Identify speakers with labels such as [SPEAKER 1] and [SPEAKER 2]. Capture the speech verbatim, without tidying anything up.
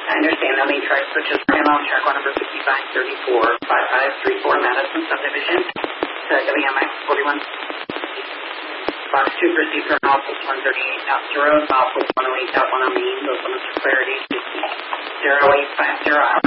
[SPEAKER 1] I understand. No main track switches for him on track one number fifty-five thirty-four, five five three four Madison subdivision. So W M X forty-one. Box two proceed for milepost one thirty-eight out zero, milepost one oh eight out one on main. Those limits for clarity. zero eight five zero out.